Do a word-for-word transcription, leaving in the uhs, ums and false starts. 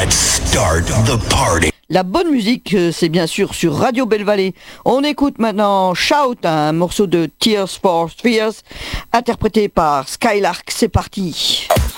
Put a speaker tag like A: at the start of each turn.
A: Let's start the party.
B: La bonne musique, c'est bien sûr sur Radio Belle Vallée. On écoute maintenant Shout, un morceau de Tears for Fears, interprété par Skylark. C'est parti.